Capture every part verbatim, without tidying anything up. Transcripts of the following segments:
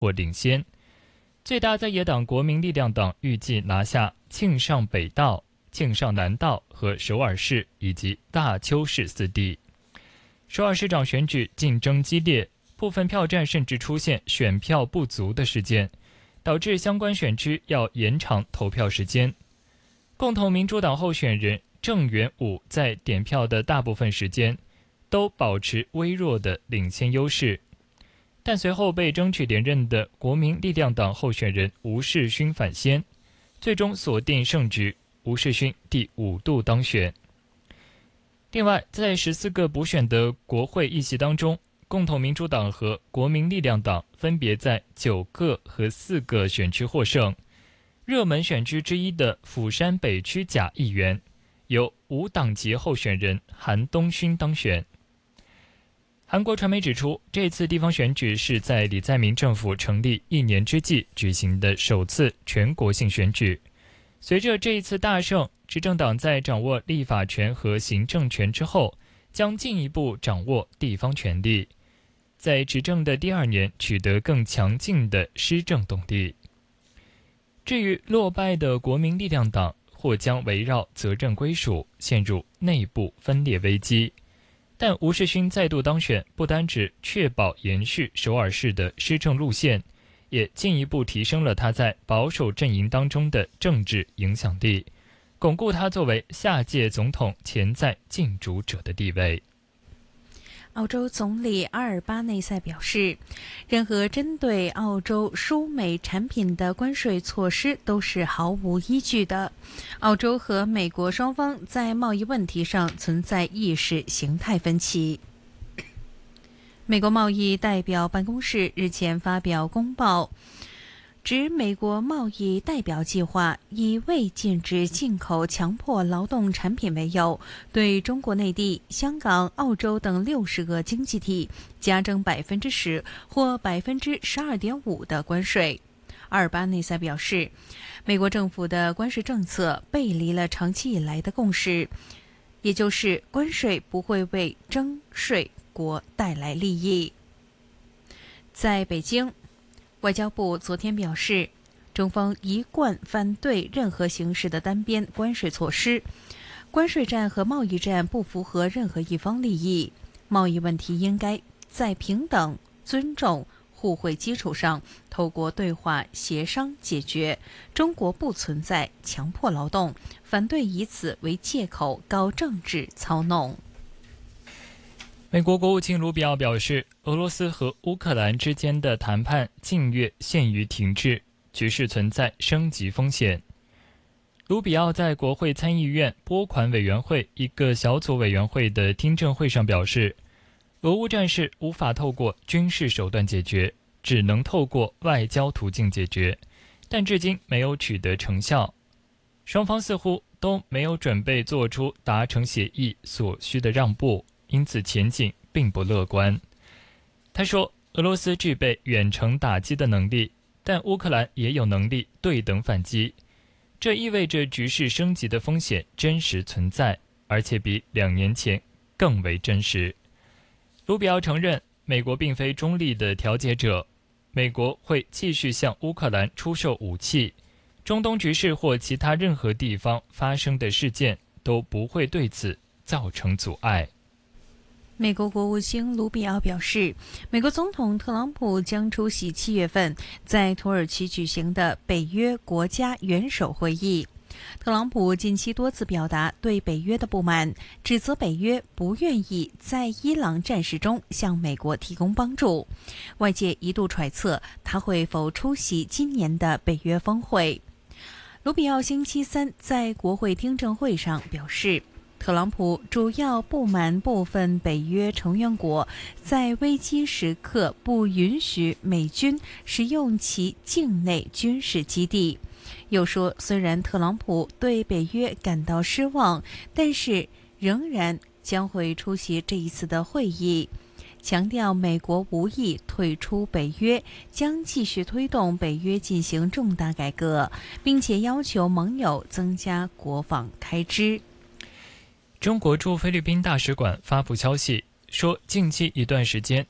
或领先。最大在野党国民力量党预计拿下庆尚北道、庆尚南道和首尔市以及大邱市四地。首尔市长选举竞争激烈，部分票站甚至出现选票不足的事件，导致相关选区要延长投票时间。共同民主党候选人郑元武在点票的大部分时间都保持微弱的领先优势，但随后被争取连任的国民力量党候选人吴世勋反先，最终锁定胜局，吴世勋第五度当选。另外，在十四个补选的国会议席当中，共同民主党和国民力量党分别在九个和四个选区获胜。热门选区之一的釜山北区甲议员，由无党籍候选人韩东勋当选。韩国传媒指出，这次地方选举是在李在明政府成立一年之际举行的首次全国性选举。随着这一次大胜，执政党在掌握立法权和行政权之后，将进一步掌握地方权力，在执政的第二年取得更强劲的施政动力。至于落败的国民力量党，或将围绕责任归属陷入内部分裂危机。但吴世勋再度当选，不单只确保延续首尔市的施政路线，也进一步提升了他在保守阵营当中的政治影响力，巩固他作为下届总统潜在竞逐者的地位。 澳洲总理阿尔巴内塞表示，任何针对澳洲输美产品的关税措施都是毫无依据的。澳洲和美国双方在贸易问题上存在意识形态分歧。美国贸易代表办公室日前发表公报，指美国贸易代表计划以未禁止进口强迫劳动产品为由，对中国内地、香港、澳洲等六十个经济体加征百分之十或百分之十二点五的关税。阿尔巴内塞表示，美国政府的关税政策背离了长期以来的共识，也就是关税不会为征税国带来利益。在北京，外交部昨天表示，中方一贯反对任何形式的单边关税措施，关税战和贸易战不符合任何一方利益，贸易问题应该在平等、尊重、互惠基础上透过对话协商解决，中国不存在强迫劳动，反对以此为借口搞政治操弄。 美国国务卿卢比奥表示，俄罗斯和乌克兰之间的谈判近月陷于停滞，局势存在升级风险。卢比奥在国会参议院拨款委员会一个小组委员会的听证会上表示，俄乌战事无法透过军事手段解决，只能透过外交途径解决，但至今没有取得成效。双方似乎都没有准备做出达成协议所需的让步，因此前景并不乐观。他说，俄罗斯具备远程打击的能力，但乌克兰也有能力对等反击，这意味着局势升级的风险真实存在，而且比两年前更为真实。卢比奥承认，美国并非中立的调解者，美国会继续向乌克兰出售武器，中东局势或其他任何地方发生的事件都不会对此造成阻碍。 美国国务卿卢比奥表示，美国总统特朗普将出席七月份在土耳其举行的北约国家元首会议。特朗普近期多次表达对北约的不满，指责北约不愿意在伊朗战事中向美国提供帮助。外界一度揣测他会否出席今年的北约峰会。卢比奥星期三在国会听证会上表示，特朗普主要不满部分北约成员国在危机时刻不允许美军使用其境内军事基地。又说，虽然特朗普对北约感到失望，但是仍然将会出席这一次的会议，强调美国无意退出北约，将继续推动北约进行重大改革，并且要求盟友增加国防开支。中国驻菲律宾大使馆发布消息说，近期一段时间，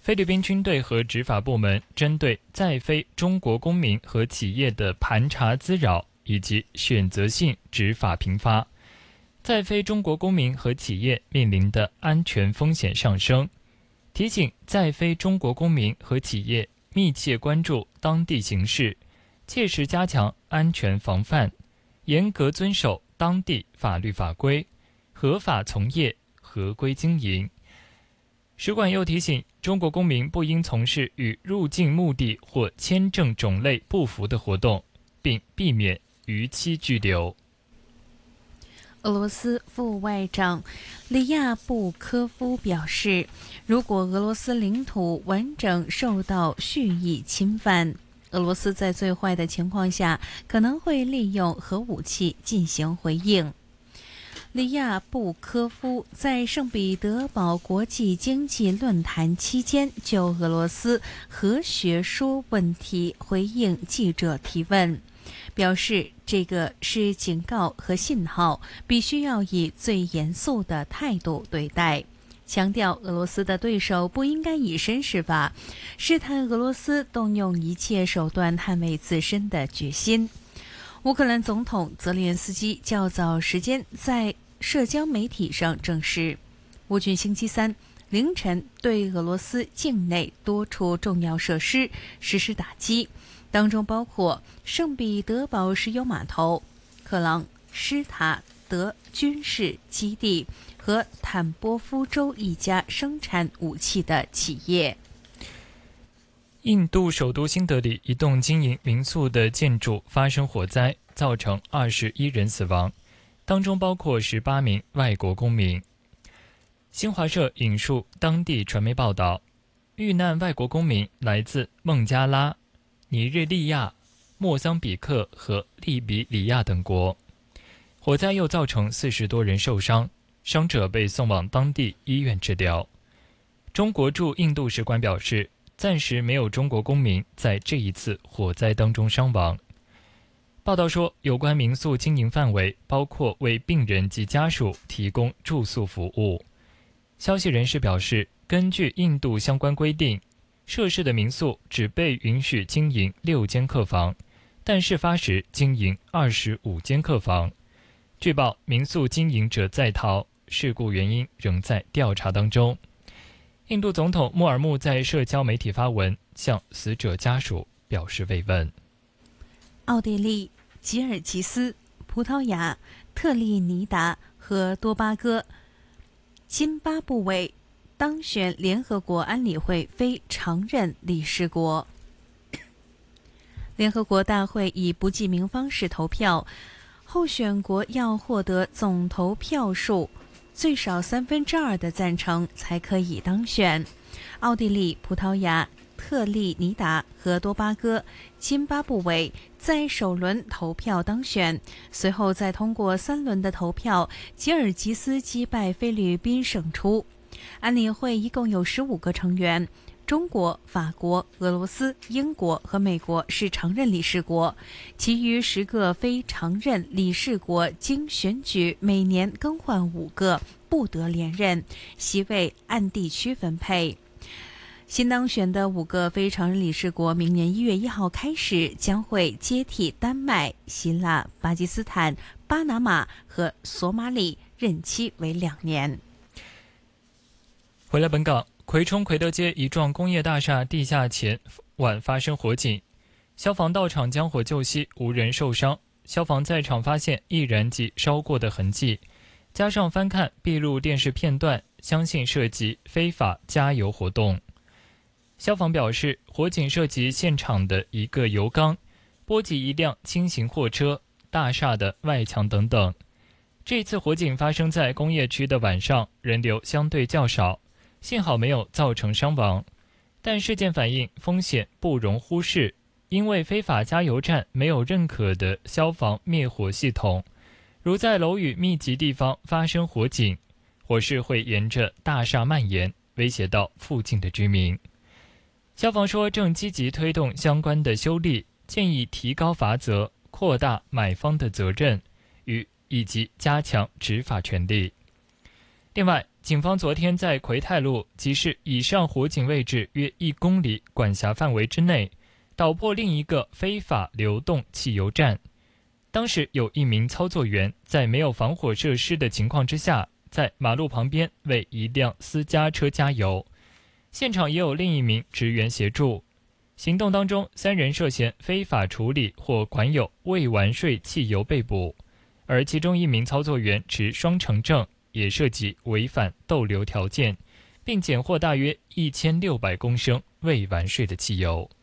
菲律宾军队和执法部门针对在非中国公民和企业的盘查滋扰以及选择性执法频发，在非中国公民和企业面临的安全风险上升，提醒在非中国公民和企业密切关注当地形势，切实加强安全防范，严格遵守当地法律法规，合法从业，合规经营。使馆又提醒，中国公民不应从事与入境目的或签证种类不符的活动，并避免逾期拘留。 俄罗斯副外长利亚布科夫表示，如果俄罗斯领土完整受到蓄意侵犯，俄罗斯在最坏的情况下可能会利用核武器进行回应。利亚布科夫在圣彼得堡国际经济论坛期间就俄罗斯核学说问题回应记者提问，表示这个是警告和信号，必须要以最严肃的态度对待，强调俄罗斯的对手不应该以身试法，试探俄罗斯动用一切手段捍卫自身的决心。乌克兰总统泽连斯基较早时间在社交媒体上证实，乌军星期三凌晨对俄罗斯境内多处重要设施实施打击，当中包括圣彼得堡石油码头、克朗施塔德军事基地和坦波夫州一家生产武器的企业。 印度首都新德里一栋经营民宿的建筑发生火灾，造成二十一人死亡，当中包括十八名外国公民。新华社引述当地传媒报道，遇难外国公民来自孟加拉、尼日利亚、莫桑比克和利比里亚等国。火灾又造成四十多人受伤，伤者被送往当地医院治疗。中国驻印度使馆表示，暂时没有中国公民在这一次火灾当中伤亡。报道说，有关民宿经营范围包括为病人及家属提供住宿服务。消息人士表示，根据印度相关规定，涉事的民宿只被允许经营六间客房，但事发时经营二十五间客房。据报，民宿经营者在逃，事故原因仍在调查当中。印度总统穆尔穆在社交媒体发文，向死者家属表示慰问。 奥地利、吉尔吉斯、葡萄牙、特立尼达和多巴哥、津巴布韦当选联合国安理会非常任理事国。联合国大会以不记名方式投票，候选国要获得总投票数最少三分之二的赞成才可以当选。奥地利、葡萄牙、特立尼达和多巴哥、津巴布韦在首轮投票当选，随后再通过三轮的投票，吉尔吉斯击败菲律宾胜出。安理会一共有十五个成员，中国、法国、俄罗斯、英国和美国是常任理事国，其余十个非常任理事国经选举每年更换五个，不得连任，席位按地区分配。新当选的五个非常任理事国明年一月一号开始将会接替丹麦、希腊、巴基斯坦、巴拿马和索马里，任期为两年。 回来本港，葵涌葵德街一幢工业大厦地下前晚发生火警，消防到场将火救熄，无人受伤。消防在场发现易燃及烧过的痕迹，加上翻看闭路电视片段，相信涉及非法加油活动。消防表示，火警涉及现场的一个油缸，波及一辆轻型货车、大厦的外墙等等。这次火警发生在工业区的晚上，人流相对较少，幸好没有造成伤亡。但事件反映风险不容忽视，因为非法加油站没有认可的消防灭火系统，如在楼宇密集地方发生火警，火势会沿着大厦蔓延，威胁到附近的居民。消防说，正积极推动相关的修例，建议提高罚则，扩大买方的责任与以及加强执法权力。另外， 警方昨天在奎泰路，即是以上火警位置约一公里管辖范围之内，捣破另一个非法流动汽油站。当时有一名操作员在没有防火设施的情况之下，在马路旁边为一辆私家车加油，现场也有另一名职员协助。行动当中，三人涉嫌非法处理或管有未完税汽油被捕，而其中一名操作员持双程证，也涉及违反逗留条件，并检获大约一千六百公升未完税的汽油。